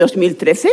2013?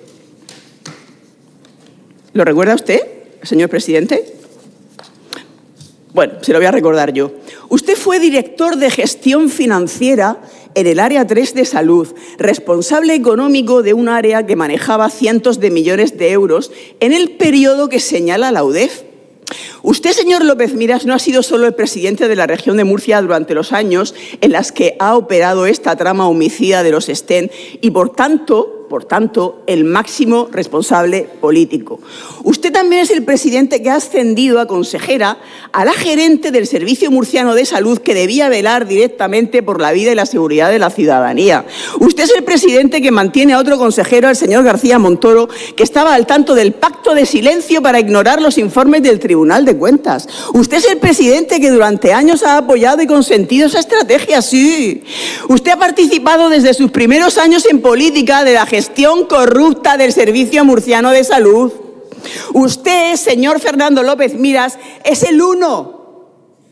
¿Lo recuerda usted, señor presidente? Bueno, se lo voy a recordar yo. Usted fue director de gestión financiera en el área 3 de salud, responsable económico de un área que manejaba cientos de millones de euros en el periodo que señala la UDEF. Usted, señor López Miras, no ha sido solo el presidente de la región de Murcia durante los años en las que ha operado esta trama homicida de los Sten y, por tanto, el máximo responsable político. Usted también es el presidente que ha ascendido a consejera a la gerente del Servicio Murciano de Salud, que debía velar directamente por la vida y la seguridad de la ciudadanía. Usted es el presidente que mantiene a otro consejero, al señor García Montoro, que estaba al tanto del pacto de silencio para ignorar los informes del Tribunal de Cuentas. Usted es el presidente que durante años ha apoyado y consentido esa estrategia, sí. Usted ha participado desde sus primeros años en política de la gestión corrupta del Servicio Murciano de Salud. Usted, señor Fernando López Miras, es el uno.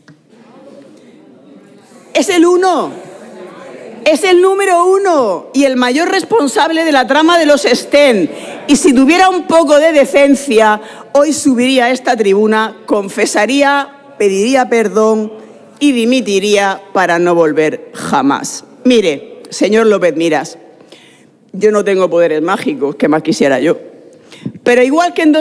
Es el uno. Es el número uno y el mayor responsable de la trama de los Sten. Y si tuviera un poco de decencia, hoy subiría a esta tribuna, confesaría, pediría perdón y dimitiría para no volver jamás. Mire, señor López Miras, yo no tengo poderes mágicos, que más quisiera yo. Pero igual que en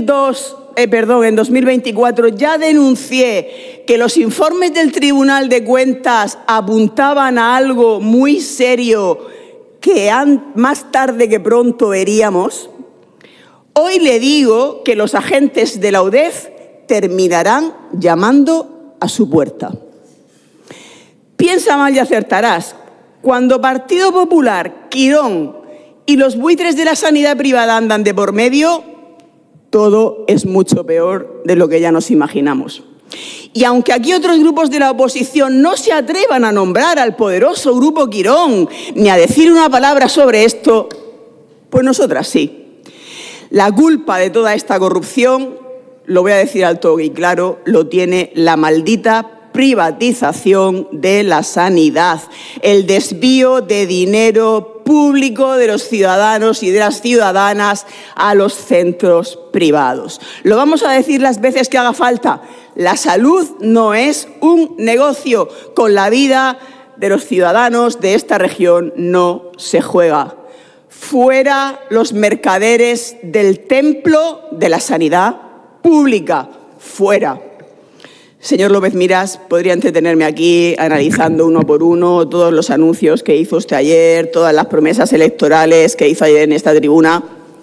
2024 ya denuncié que los informes del Tribunal de Cuentas apuntaban a algo muy serio que más tarde que pronto veríamos, hoy le digo que los agentes de la UDEF terminarán llamando a su puerta. Piensa mal y acertarás. Cuando Partido Popular, Quirón y los buitres de la sanidad privada andan de por medio, todo es mucho peor de lo que ya nos imaginamos. Y aunque aquí otros grupos de la oposición no se atrevan a nombrar al poderoso Grupo Quirón ni a decir una palabra sobre esto, pues nosotras sí. La culpa de toda esta corrupción, lo voy a decir alto y claro, lo tiene la maldita privatización de la sanidad, el desvío de dinero público de los ciudadanos y de las ciudadanas a los centros privados. Lo vamos a decir las veces que haga falta. La salud no es un negocio. Con la vida de los ciudadanos de esta región no se juega. Fuera los mercaderes del templo de la sanidad pública. Fuera. Señor López Miras, podría entretenerme aquí analizando uno por uno todos los anuncios que hizo usted ayer, todas las promesas electorales que hizo ayer en esta tribuna.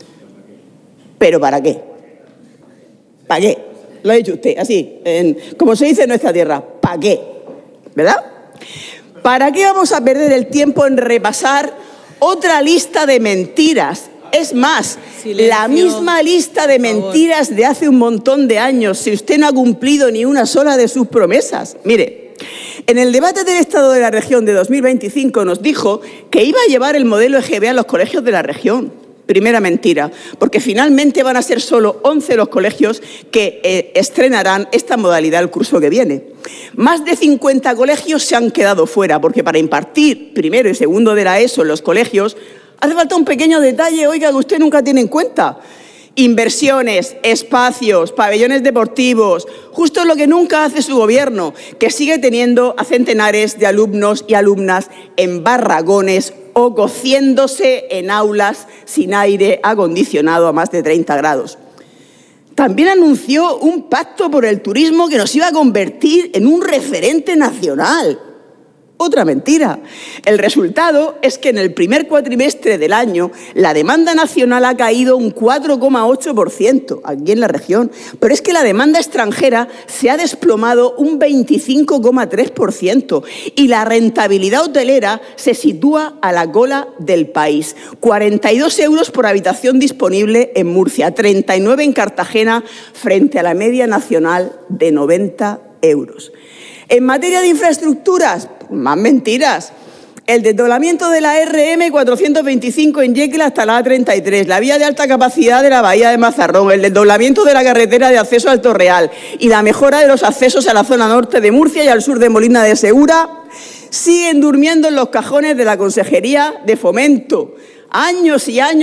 ¿Pero para qué? ¿Para qué? Lo ha dicho usted, así, como se dice en nuestra tierra, ¿para qué? ¿Verdad? ¿Para qué vamos a perder el tiempo en repasar otra lista de mentiras? Es más, silencio, la misma lista de mentiras de hace un montón de años, si usted no ha cumplido ni una sola de sus promesas. Mire, en el debate del Estado de la Región de 2025 nos dijo que iba a llevar el modelo EGB a los colegios de la región. Primera mentira, porque finalmente van a ser solo 11 los colegios que estrenarán esta modalidad el curso que viene. Más de 50 colegios se han quedado fuera, porque para impartir primero y segundo de la ESO en los colegios hace falta un pequeño detalle, oiga, que usted nunca tiene en cuenta. Inversiones, espacios, pabellones deportivos, justo lo que nunca hace su gobierno, que sigue teniendo a centenares de alumnos y alumnas en barracones o cociéndose en aulas sin aire acondicionado a más de 30 grados. También anunció un pacto por el turismo que nos iba a convertir en un referente nacional. Otra mentira. El resultado es que en el primer cuatrimestre del año la demanda nacional ha caído un 4,8% aquí en la región, pero es que la demanda extranjera se ha desplomado un 25,3% y la rentabilidad hotelera se sitúa a la cola del país. 42 euros por habitación disponible en Murcia, 39 en Cartagena frente a la media nacional de 90 euros. En materia de infraestructuras, más mentiras. El desdoblamiento de la RM 425 en Yecla hasta la A33, la vía de alta capacidad de la bahía de Mazarrón, el desdoblamiento de la carretera de acceso al Torreal y la mejora de los accesos a la zona norte de Murcia y al sur de Molina de Segura siguen durmiendo en los cajones de la Consejería de Fomento. años y años